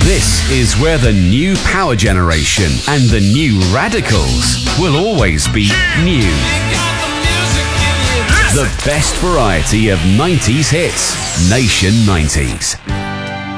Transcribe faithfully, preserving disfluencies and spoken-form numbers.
This is where the new power generation and the new radicals will always be new. The best variety of nineties hits, Nation nineties.